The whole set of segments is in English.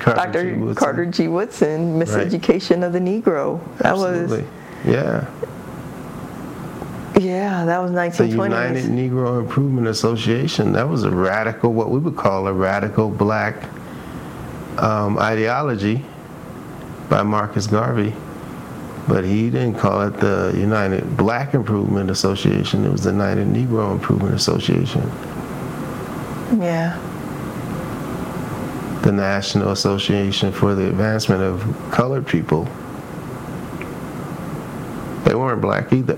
Dr. Carter G. Woodson, Miseducation of the Negro. That Absolutely. Yeah, that was 1920s. The United Negro Improvement Association. That was a radical, what we would call a radical black ideology by Marcus Garvey. But he didn't call it the United Black Improvement Association. It was the United Negro Improvement Association. Yeah. The National Association for the Advancement of Colored People. They weren't black either.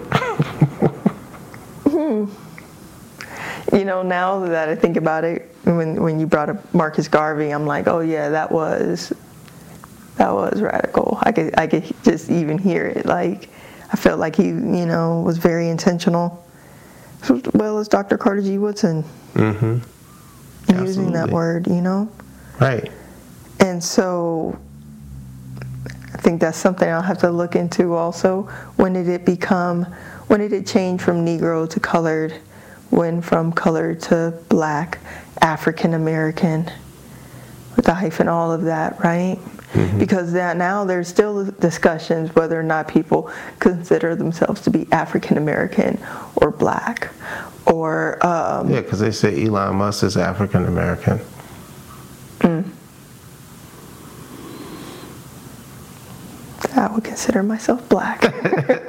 Now that I think about it, when you brought up Marcus Garvey, I'm like, oh yeah, that was radical. I could just even hear it. Like, I felt like he, was very intentional, as well as Dr. Carter G. Woodson. Mm-hmm. Using that word, Right. And so I think that's something I'll have to look into also. When did it change from Negro to colored? When from colored to black, African American, with the hyphen, all of that, right? Mm-hmm. Because now there's still discussions whether or not people consider themselves to be African American or black, or because they say Elon Musk is African American. I would consider myself black.